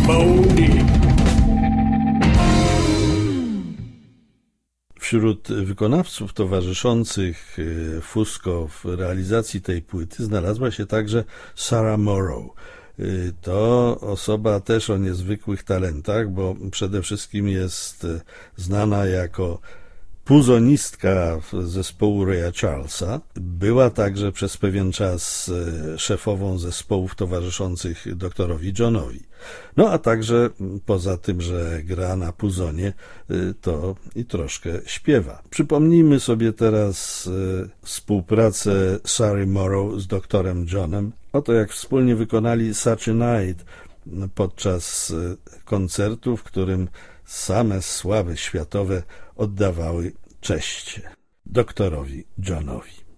ceremony. Wśród wykonawców towarzyszących Fusco w realizacji tej płyty znalazła się także Sarah Morrow. To osoba też o niezwykłych talentach, bo przede wszystkim jest znana jako puzonistka zespołu Raya Charlesa. Była także przez pewien czas szefową zespołów towarzyszących doktorowi Johnowi. No a także poza tym, że gra na puzonie, to i troszkę śpiewa. Przypomnijmy sobie teraz współpracę Sarah Morrow z doktorem Johnem. Oto jak wspólnie wykonali Such a Night podczas koncertu, w którym same sławy światowe oddawały cześć doktorowi Johnowi.